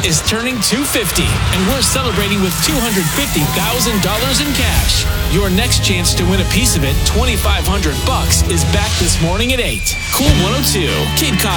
is turning 250, and we're celebrating with $250,000 in cash. Your next chance to win a piece of it, $2,500, is back this morning at 8. Cool 102, Cape Cod.